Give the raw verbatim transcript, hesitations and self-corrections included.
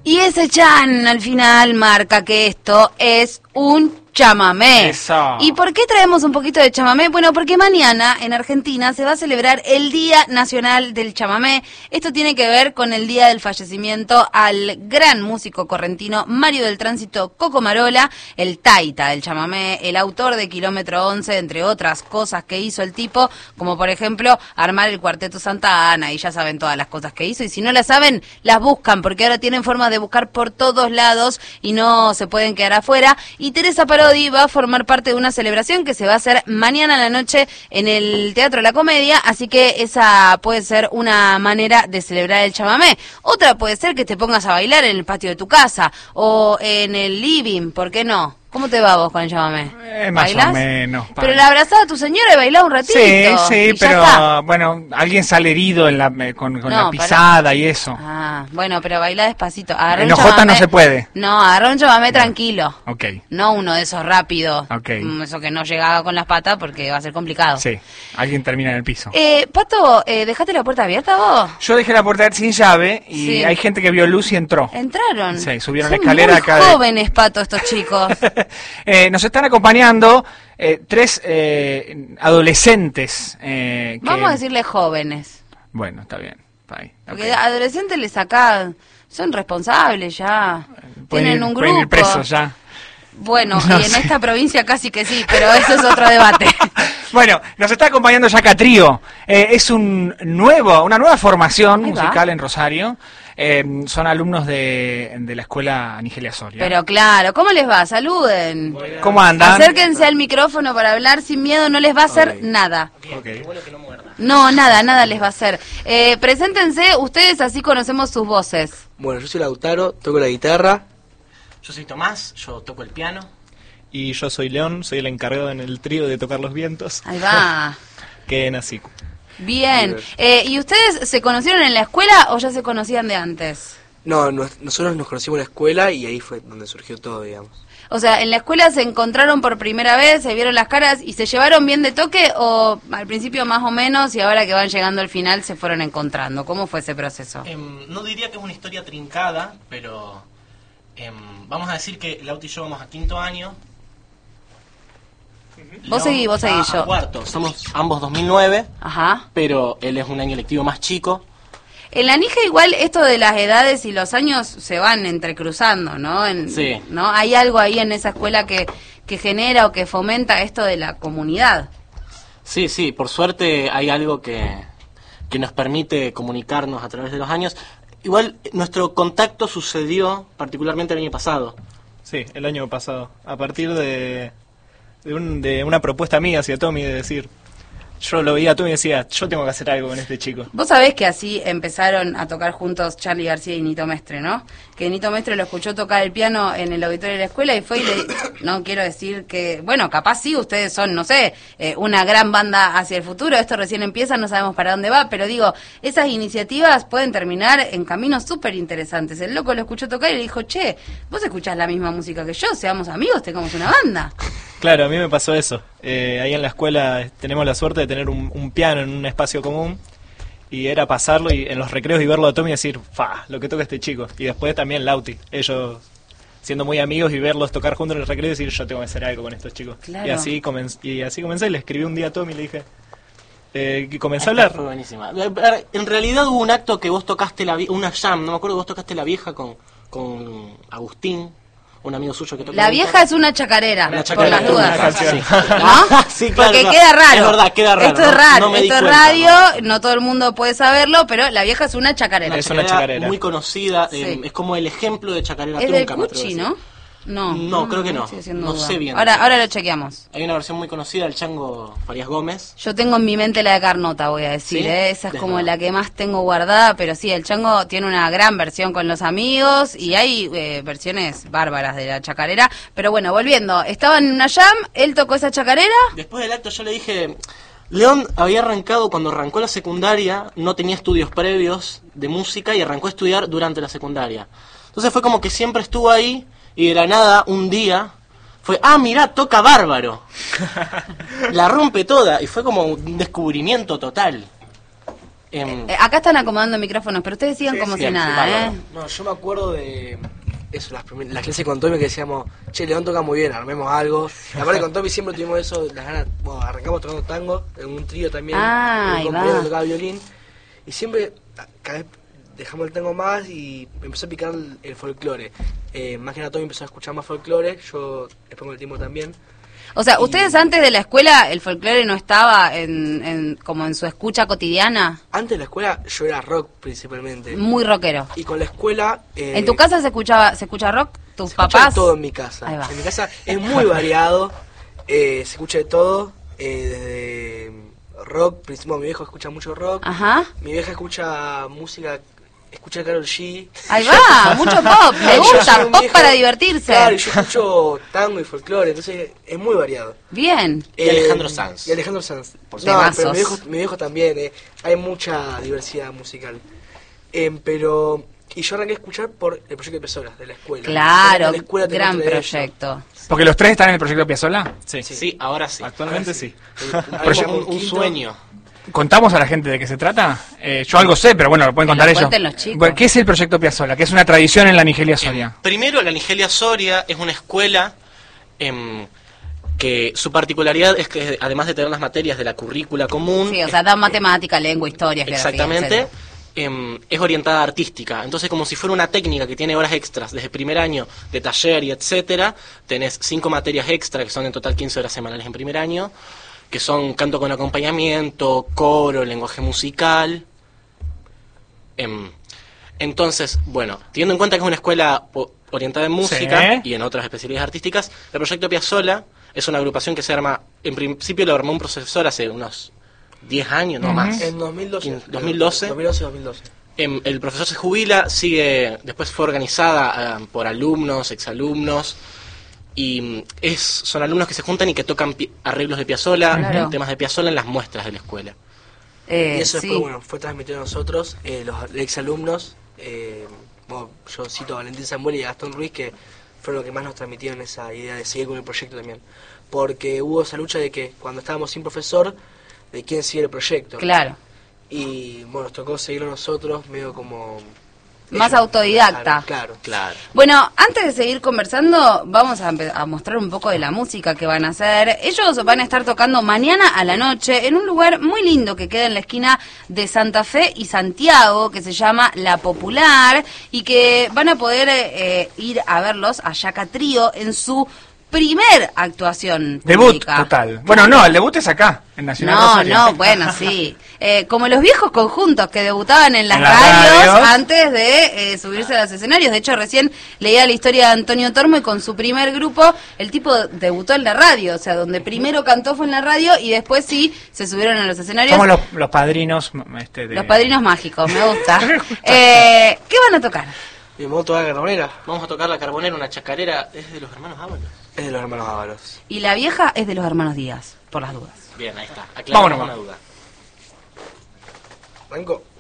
Y ese chan al final marca que esto es un chamamé. Eso. ¿Y por qué traemos un poquito de chamamé? Bueno, porque mañana en Argentina se va a celebrar el Día Nacional del Chamamé. Esto tiene que ver con el día del fallecimiento al gran músico correntino Mario del Tránsito Coco Marola, el taita del chamamé, el autor de Kilómetro once, entre otras cosas que hizo el tipo, como por ejemplo armar el Cuarteto Santa Ana, y ya saben todas las cosas que hizo, y si no las saben, las buscan, porque ahora tienen forma de buscar por todos lados y no se pueden quedar afuera. Y Teresa Parodi va a formar parte de una celebración que se va a hacer mañana a la noche en el Teatro La Comedia, así que esa puede ser una manera de celebrar el chamamé. Otra puede ser que te pongas a bailar en el patio de tu casa o en el living, ¿por qué no? ¿Cómo te va vos con el chamamé? Eh, más ¿Bailás? o menos. Pero la abrazaba a tu señora y bailaba un ratito. Sí, sí, pero está. bueno, alguien sale herido en la, con, con No, la pisada para... y eso. Ah, bueno, pero bailá despacito. Agarrá En un Ojota chamamé. no se puede. No, agarrá un chamamé No. tranquilo. Ok. No uno de esos rápidos. Ok. Mm, Eso que no llegaba con las patas porque va a ser complicado. Sí, alguien termina en el piso. Eh, Pato, eh, ¿dejaste la puerta abierta vos? Yo dejé la puerta sin llave y Sí. hay gente que vio luz y entró. Entraron. Sí, subieron Son la escalera muy acá de- jóvenes, Pato, estos chicos. eh, nos están acompañando eh, tres eh, adolescentes. Eh, que... Vamos a decirle jóvenes. Bueno, está bien. Está ahí, Porque ok. a adolescentes les sacan... Son responsables ya. Pueden Tienen ir- un pueden grupo. ir presos ya. Bueno, No y en sé. esta provincia casi que sí, pero eso es otro debate. Bueno, nos está acompañando Yaca Trío. Eh, es un nuevo, una nueva formación Ahí va. musical en Rosario. Eh, son alumnos de, de la escuela Nigelia Soria. Pero claro, ¿cómo les va? Saluden. ¿Cómo andan? Acérquense al micrófono para hablar sin miedo, no les va a hacer Ok. nada. Ok. No, nada, nada les va a hacer. Eh, preséntense ustedes, así conocemos sus voces. Bueno, yo soy Lautaro, toco la guitarra. Yo soy Tomás, yo toco el piano. Y yo soy León, soy el encargado en el trío de tocar los vientos, Ahí va. que nací. Bien. Eh, ¿Y ustedes se conocieron en la escuela o ya se conocían de antes? No, nos- nosotros nos conocimos en la escuela y ahí fue donde surgió todo, digamos. O sea, ¿en la escuela se encontraron por primera vez, se vieron las caras y se llevaron bien de toque o al principio más o menos y ahora que van llegando al final se fueron encontrando? ¿Cómo fue ese proceso? Em, no diría que es una historia trincada, pero em, vamos a decir que Lauti y yo vamos a quinto año. Vos León seguí, vos va seguí, a yo. cuarto. Somos ambos dos mil nueve, Ajá. pero él es un año lectivo más chico. En la Nija igual esto de las edades y los años se van entrecruzando, ¿no? En, Sí. ¿no? Hay algo ahí en esa escuela que, que genera o que fomenta esto de la comunidad. Sí, sí, por suerte hay algo que, que nos permite comunicarnos a través de los años. Igual nuestro contacto sucedió particularmente el año pasado. Sí, el año pasado. A partir de, de, un- de una propuesta mía hacia Tommy de decir, yo lo veía a Tommy y decía, yo tengo que hacer algo con este chico. Vos sabés que así empezaron a tocar juntos Charly García y Nito Mestre, ¿no? Que Nito Mestre lo escuchó tocar el piano en el auditorio de la escuela y fue y le... No quiero decir que... Bueno, capaz sí, ustedes son, no sé, eh, una gran banda hacia el futuro. Esto recién empieza, no sabemos para dónde va, pero digo, esas iniciativas pueden terminar en caminos súper interesantes. El loco lo escuchó tocar y le dijo, che, vos escuchás la misma música que yo, seamos amigos, tengamos una banda. Claro, a mí me pasó eso. Eh, ahí en la escuela eh, tenemos la suerte de tener un, un piano en un espacio común y era pasarlo y en los recreos y verlo a Tommy y decir, fa, lo que toca este chico. Y después también Lauti, ellos siendo muy amigos y verlos tocar juntos en el recreo y decir, yo tengo que hacer algo con estos chicos. Claro. Y así comencé, y así comencé, le escribí un día a Tommy y le dije, eh, y comencé a hablar. Fue buenísima. En realidad hubo un acto que vos tocaste, la vie- una jam, no me acuerdo, vos tocaste La Vieja con, con Agustín, un amigo suyo que toca La vieja es una chacarera, Una por chacarera, las dudas. una canción. ¿No? Sí, claro, Porque no. queda raro. Es verdad, queda raro. Esto es No- raro, no me di esto es cuenta, radio, ¿no? no todo el mundo puede saberlo, pero la vieja es una chacarera. Es una chacarera. muy conocida, Sí. eh, es como el ejemplo de chacarera Es del trunca, me atrevo a Cuchi, decir. ¿no? No, No, creo que no. estoy haciendo No duda. sé bien. Ahora, ahora lo chequeamos. Hay una versión muy conocida del Chango Farías Gómez. Yo tengo en mi mente la de Carnota, voy a decir, ¿Sí? ¿eh? Esa es como Desnuda. la que más tengo guardada, pero sí, el Chango tiene una gran versión con los amigos y hay eh, versiones bárbaras de la chacarera. Pero bueno, volviendo, estaban en una jam, él tocó esa chacarera. Después del acto yo le dije, León había arrancado, cuando arrancó la secundaria, no tenía estudios previos de música y arrancó a estudiar durante la secundaria. Entonces fue como que siempre estuvo ahí y de la nada, un día, fue, ah, mirá, toca bárbaro. La rompe toda y fue como un descubrimiento total. Em, Eh, acá están acomodando micrófonos, pero ustedes sigan Sí, como sí, si sí, nada, bárbaro. ¿eh? No, yo me acuerdo de eso, las, primer- las clases con Tommy que decíamos, che, León toca muy bien, armemos algo. Y aparte con Tommy siempre tuvimos eso, las ganas, bueno, arrancamos tocando tango, en un trío también, Ah, un ahí compañero va. que tocaba violín. Y siempre, cada vez dejamos el tango más y empezó a picar el, el folclore. Eh, más que nada Tommy empezó a escuchar más folclore, yo después con el tiempo también. O sea, Y- ¿ustedes antes de la escuela el folclore no estaba en, en- como en su escucha cotidiana? Antes de la escuela yo era rock principalmente. Muy rockero. Y con la escuela... eh, ¿En tu casa se escuchaba se escucha rock? ¿Tus se escucha papás? de todo en mi casa. Ahí va. En mi casa es muy variado, eh, se escucha de todo, eh, desde rock, principalmente mi viejo escucha mucho rock, Ajá. mi vieja escucha música, escucha Karol G. Ahí va, mucho pop, me Yo gusta, soy un pop viejo- para divertirse. Claro, y yo escucho tango y folclore, entonces es muy variado. Bien. Y Alejandro Sanz. Y Alejandro Sanz. Por No, temazos. pero mi viejo, mi viejo también, eh, hay mucha diversidad musical. Em, pero... Y yo arranqué a escuchar por el proyecto de Pesolas, de la escuela. Claro, De la escuela te gran muestro de eso. proyecto. Porque los tres están en el proyecto Piazzolla. Sí. sí, ahora sí. Actualmente sí. Hay Un, un quinto. sueño. ¿Contamos a la gente de qué se trata? Eh, yo algo sé, pero bueno, lo pueden Que contar lo ellos. cuenten los chicos. Bueno, ¿qué es el proyecto Piazzolla? Que es una tradición en la Nigelia Soria. Primero, la Nigelia Soria es una escuela em, que su particularidad es que además de tener las materias de la currícula común, Sí, o sea, dan matemática, lengua, historia, geografía, exactamente, etcétera. em, es orientada a artística. Entonces, como si fuera una técnica que tiene horas extras desde primer año de taller y etcétera, tenés cinco materias extra, que son en total quince horas semanales en primer año, que son canto con acompañamiento, coro, lenguaje musical. Em, entonces, bueno, teniendo en cuenta que es una escuela po- orientada en música Sí. y en otras especialidades artísticas, el proyecto Piazzolla es una agrupación que se arma, en principio lo armó un profesor hace unos diez años, no Ujú. más. En dos mil doce. dos mil doce. dos mil doce, dos mil doce. Em, el profesor se jubila, sigue, después fue organizada eh, por alumnos, exalumnos, y mm, es, son alumnos que se juntan y que tocan pi- arreglos de Piazzolla, Claro. temas de Piazzolla en las muestras de la escuela. Eh, Y eso sí. después, bueno, fue transmitido a nosotros, eh, los exalumnos, eh, bueno, yo cito a Valentín Samuel y a Gastón Ruiz, que fueron los que más nos transmitieron esa idea de seguir con el proyecto también. Porque hubo esa lucha de que cuando estábamos sin profesor, de quién sigue el proyecto. Claro. Y bueno, nos tocó seguirlo nosotros, medio como... Más ellos, autodidacta. Claro, claro. Claro. Bueno, antes de seguir conversando, vamos a, empe- a mostrar un poco de la música que van a hacer. Ellos van a estar tocando mañana a la noche en un lugar muy lindo que queda en la esquina de Santa Fe y Santiago, que se llama La Popular, y que van a poder eh, ir a verlos a Yaca Trío en su primer actuación Debut pública. total. Bueno, no, el debut es acá, en Nacional No, Rosario. no, bueno, sí. Eh, como los viejos conjuntos que debutaban en las En las radios, radios. antes de eh, subirse a los escenarios. De hecho, recién leía la historia de Antonio Tormo y con su primer grupo, el tipo debutó en la radio, o sea, donde primero cantó fue en la radio y después sí se subieron a los escenarios. Somos los, los padrinos m- este, de... Los padrinos mágicos, me gusta. eh, ¿Qué van a tocar? Mi moto de la carbonera Vamos a tocar la carbonera, una chacarera, es de los hermanos Ábalos. es de los hermanos Ábalos. Y la vieja es de los hermanos Díaz, por las dudas. Bien, ahí está. Vámonos, Aclaramos una duda. ¿Banco?